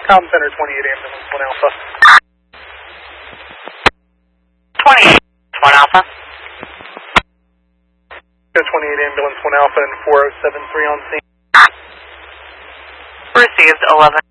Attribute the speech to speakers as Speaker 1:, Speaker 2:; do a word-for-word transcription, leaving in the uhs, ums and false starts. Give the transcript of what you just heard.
Speaker 1: Com Center twenty-eight Ambulance one Alpha.
Speaker 2: twenty-eight one Alpha.
Speaker 1: twenty-eight Ambulance one Alpha and four oh seven three on scene.
Speaker 2: Received eleven.